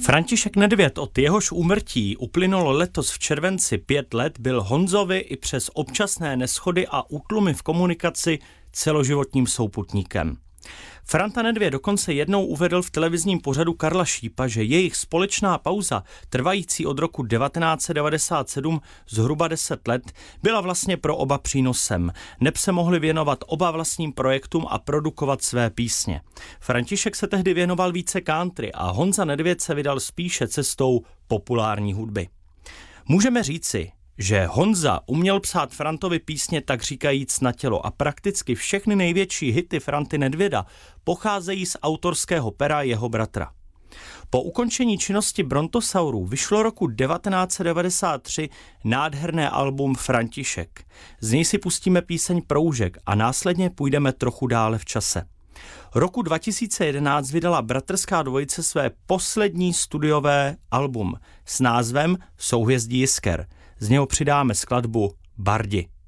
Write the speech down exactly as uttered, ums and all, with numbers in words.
František Nedvěd, od jehož úmrtí uplynulo letos v červenci pět let, byl Honzovi i přes občasné neshody a útlumy v komunikaci celoživotním souputníkem. Franta Nedvěd dokonce jednou uvedl v televizním pořadu Karla Šípa, že jejich společná pauza, trvající od roku devatenáct set devadesát sedm zhruba deset let, byla vlastně pro oba přínosem. Neb se mohli věnovat oba vlastním projektům a produkovat své písně. František se tehdy věnoval více country a Honza Nedvěd se vydal spíše cestou populární hudby. Můžeme říci, že Honza uměl psát Frantovi písně tak říkajíc na tělo a prakticky všechny největší hity Franty Nedvěda pocházejí z autorského pera jeho bratra. Po ukončení činnosti Brontosaurů vyšlo roku devatenáct set devadesát tři nádherné album František. Z něj si pustíme píseň Proužek a následně půjdeme trochu dále v čase. Roku dva tisíce jedenáct vydala bratrská dvojice své poslední studiové album s názvem Souhvězdí jisker. Z něho přidáme skladbu Bardi.